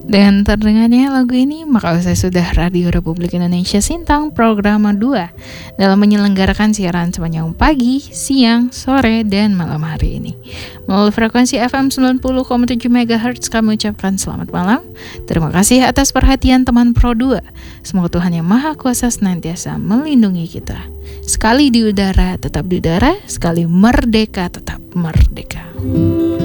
Dan terdengarnya lagu ini maka usai sudah Radio Republik Indonesia Sintang program 2 dalam menyelenggarakan siaran sepanjang pagi, siang, sore, dan malam hari ini. Melalui frekuensi FM 90,7 MHz kami ucapkan selamat malam. Terima kasih atas perhatian teman Pro 2. Semoga Tuhan Yang Maha Kuasa senantiasa melindungi kita. Sekali di udara tetap di udara, sekali merdeka tetap merdeka.